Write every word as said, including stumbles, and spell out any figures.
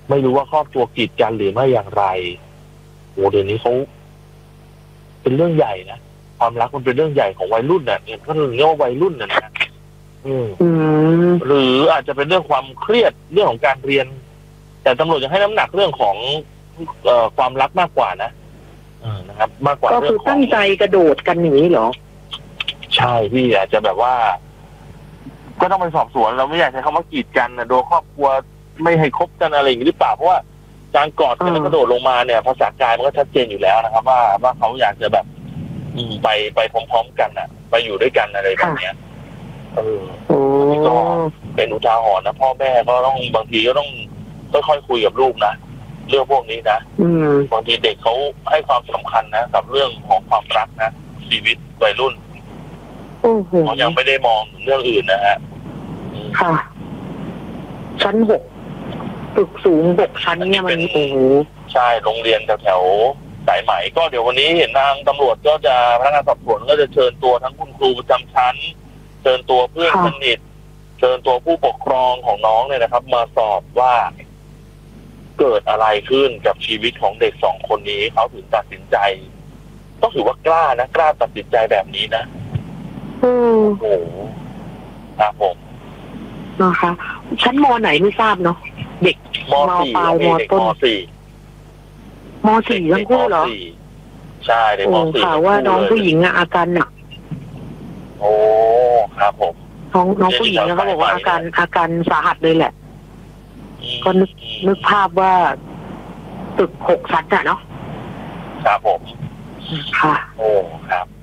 ไม่รู้ว่าครอบครัวกีดกันหรือไม่อย่างไรโอ้เดี๋ยวนี้เขาเป็นเรื่องใหญ่นะความรักมันเป็นเรื่องใหญ่ของวัยรุ่นน่ะเนี่ยก็เรียกว่าวัยรุ่นน่ะนะอืมหรืออาจจะเป็นเรื่องความเครียดเรื่องของการเรียนแต่ตำรวจจะให้น้ำหนักเรื่องของเอ่อความรักมากกว่านะนะครับมากกว่าก็คือตั้งใจกระโดดกันอย่างนี้เหรอใช่พี่อาจจะแบบว่าก็ต้องไปสอบสวนเราไม่อยากใช้คำว่ากีดกันนะโดยครอบครัวไม่ให้คบกันอะไรอย่างนี้หรือเปล่าเพราะว่าการกอดกันแล้วกระโดดลงมาเนี่ยภาษากายมันก็ชัดเจนอยู่แล้วนะครับว่าว่าเขาอยากจะแบบไปไปพร้อมๆกันอ่ะไปอยู่ด้วยกันอะไรแบบเนี้ยเออก็เป็นอุทาหรณ์นะพ่อแม่ก็ต้องบางทีก็ต้องค่อยๆคุยกับลูกนะเรื่องพวกนี้นะบางทีเด็กเขาให้ความสำคัญนะกับเรื่องของความรักนะชีวิตวัยรุ่นเขายังไม่ได้มองเรื่องอื่นนะฮะค่ะชั้นหกตึกสูงหกชั้นเนี่ยมันโอ้โหใช่โรงเรียนแถวๆสายไหมก็เดี๋ยววันนี้เห็นทางตำรวจก็จะพนักงานสอบสวนก็จะเชิญตัวทั้งคุณครูประจำชั้นเชิญตัวเพื่อนสนิทเชิญตัวผู้ปกครองของน้องเนี่ยนะครับมาสอบว่าเกิดอะไรขึ้นกับชีวิตของเด็กสองคนนี้เขาถึงตัดสินใจต้องถือว่ากล้านะกล้าตัดสินใจแบบนี้นะโอ้โหครับผมนะคะชั้นม.ไหนไม่ทราบเนาะเด็กม.สี่ม.ต้นม.สี่ม.สี่ทั้งคู่เหรอใช่เด็กม.สี่ข่าวว่าน้องผู้หญิงอาการหนักโอ้ครับผมน้องน้องผู้หญิงเขาบอกว่าอาการอาการสาหัสเลยแหละก็นึกนึกภาพว่าตึกหกชั้นอะเนาะครับผมค่ะโอ้ครับ